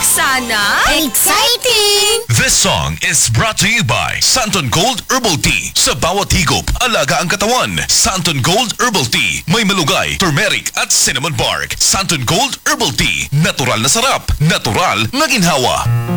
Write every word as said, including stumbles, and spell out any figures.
sana? Exciting! This song is brought to you by Santon Gold Herbal Tea. Sa bawat higop, alaga ang katawan. Santon Gold Herbal Tea. May malugay, turmeric at cinnamon bark. Santon Gold Herbal Tea. Natural na sarap. Natural na ginhawa.